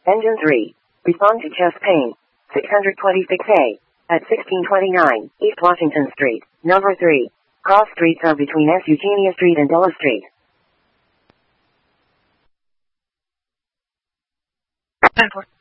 Engine 3. Respond to chest pain. 626A. At 1629 East Washington Street. Number 3. Cross streets are between S. Eugenia Street and Della Street. Ten 4.